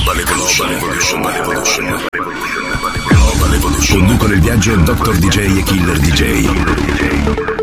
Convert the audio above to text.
Conducono il viaggio Dr. DJ e Killer DJ.